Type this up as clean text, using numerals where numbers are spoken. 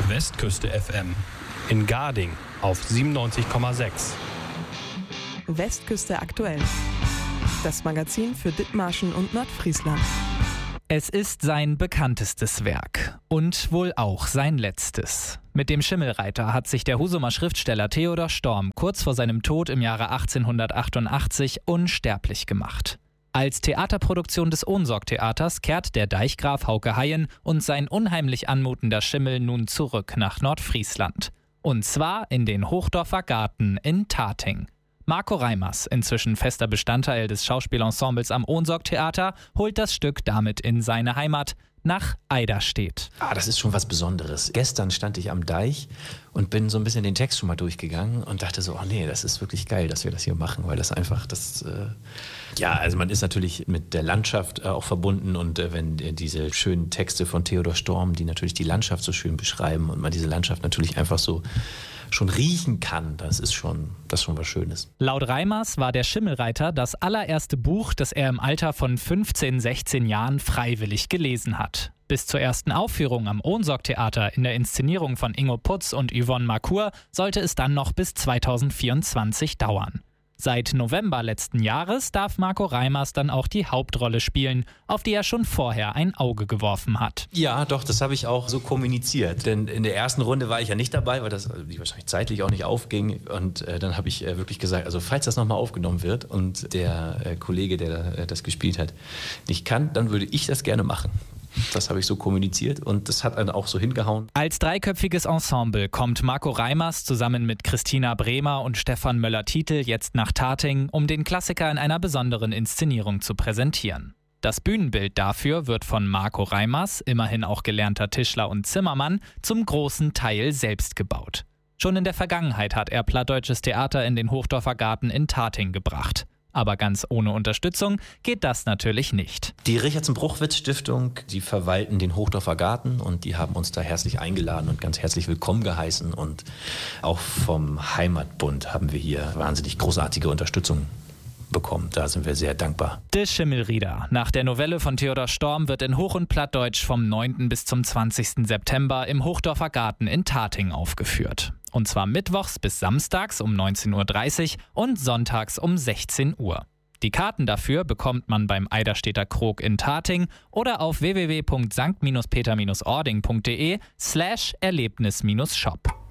Westküste FM in Garding auf 97,6. Westküste aktuell. Das Magazin für Dithmarschen und Nordfriesland. Es ist sein bekanntestes Werk und wohl auch sein letztes. Mit dem Schimmelreiter hat sich der Husumer Schriftsteller Theodor Storm kurz vor seinem Tod im Jahre 1888 unsterblich gemacht. Als Theaterproduktion des Ohnsorg-Theaters kehrt der Deichgraf Hauke Haien und sein unheimlich anmutender Schimmel nun zurück nach Nordfriesland. Und zwar in den Hochdorfer Garten in Tating. Marco Reimers, inzwischen fester Bestandteil des Schauspielensembles am Ohnsorg-Theater, holt das Stück damit in seine Heimat, nach Eiderstedt. Das ist schon was Besonderes. Gestern stand ich am Deich und bin so ein bisschen den Text schon mal durchgegangen und dachte so, das ist wirklich geil, dass wir das hier machen, weil das einfach, also man ist natürlich mit der Landschaft auch verbunden und wenn diese schönen Texte von Theodor Storm, die natürlich die Landschaft so schön beschreiben und man diese Landschaft natürlich einfach so schon riechen kann, das ist schon was Schönes. Laut Reimers war der Schimmelreiter das allererste Buch, das er im Alter von 15, 16 Jahren freiwillig gelesen hat. Bis zur ersten Aufführung am Ohnsorg-Theater in der Inszenierung von Ingo Putz und Yvonne Marcour sollte es dann noch bis 2024 dauern. Seit November letzten Jahres darf Marco Reimers dann auch die Hauptrolle spielen, auf die er schon vorher ein Auge geworfen hat. Ja, doch, das habe ich auch so kommuniziert. Denn in der ersten Runde war ich ja nicht dabei, weil das wahrscheinlich zeitlich auch nicht aufging. Und dann habe ich wirklich gesagt, also falls das nochmal aufgenommen wird und der Kollege, der das gespielt hat, nicht kann, dann würde ich das gerne machen. Das habe ich so kommuniziert und das hat dann auch so hingehauen. Als dreiköpfiges Ensemble kommt Marco Reimers zusammen mit Christina Bremer und Stefan Möller-Titel jetzt nach Tating, um den Klassiker in einer besonderen Inszenierung zu präsentieren. Das Bühnenbild dafür wird von Marco Reimers, immerhin auch gelernter Tischler und Zimmermann, zum großen Teil selbst gebaut. Schon in der Vergangenheit hat er plattdeutsches Theater in den Hochdorfer Garten in Tating gebracht. Aber ganz ohne Unterstützung geht das natürlich nicht. Die Richardson-Bruchwitz-Stiftung, die verwalten den Hochdorfer Garten und die haben uns da herzlich eingeladen und ganz herzlich willkommen geheißen. Und auch vom Heimatbund haben wir hier wahnsinnig großartige Unterstützung bekommen. Da sind wir sehr dankbar. De Schimmelrieder. Nach der Novelle von Theodor Storm wird in Hoch- und Plattdeutsch vom 9. bis zum 20. September im Hochdorfer Garten in Tating aufgeführt. Und zwar mittwochs bis samstags um 19.30 Uhr und sonntags um 16 Uhr. Die Karten dafür bekommt man beim Eiderstedter Krog in Tating oder auf www.sankt-peter-ording.de/Erlebnis-Shop.